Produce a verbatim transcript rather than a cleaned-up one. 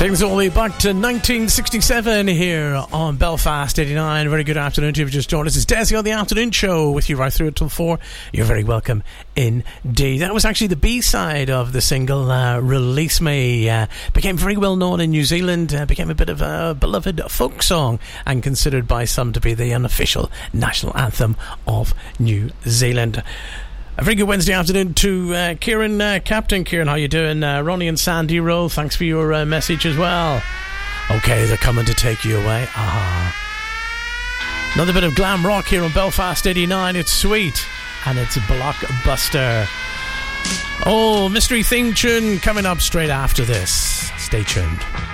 Takes us all the way back to nineteen sixty-seven here on Belfast eighty-nine. Very good afternoon to you. Just joined us. It's Desi on the afternoon show with you right through until four. You're very welcome indeed. That was actually the B-side of the single uh, Release Me. Uh, became very well known in New Zealand. Uh, became a bit of a beloved folk song and considered by some to be the unofficial national anthem of New Zealand. A very good Wednesday afternoon to uh, Kieran, uh, Captain Kieran. How you doing? Uh, Ronnie and Sandy Roll, thanks for your uh, message as well. Okay, they're coming to take you away. Ah, another bit of glam rock here on Belfast eighty-nine. It's sweet and it's blockbuster. Oh, mystery theme tune coming up straight after this. Stay tuned.